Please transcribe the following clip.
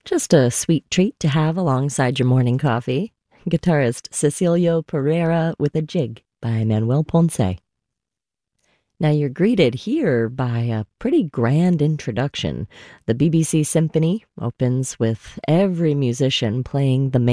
Just a sweet treat to have alongside your morning coffee. Guitarist Cecilio Pereira with a Jig by Manuel Ponce. Now you're greeted here by a pretty grand introduction. The BBC Symphony opens with every musician playing the